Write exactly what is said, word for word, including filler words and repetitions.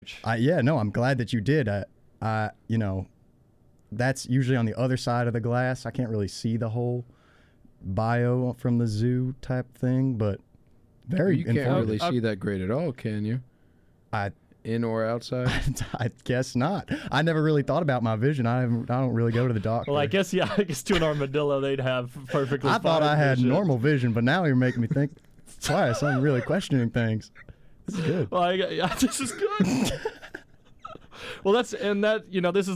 I, yeah, no, I'm glad that you did. I, I, you know, that's usually on the other side of the glass. I can't really see the whole bio from the zoo type thing, but very You can't informative. really see that great at all, can you? I, In or outside? I guess not. I never really thought about my vision. I haven't, I don't really go to the doctor. Well, I guess yeah. I guess to an armadillo, they'd have perfectly. I thought fine I had vision. normal vision, but now you're making me think twice. I'm really questioning things. This is good. Well, I, yeah, this is good. Well, that's and that you know this is.